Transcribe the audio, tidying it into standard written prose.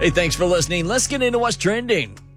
Hey, thanks for listening. Let's get into what's trending.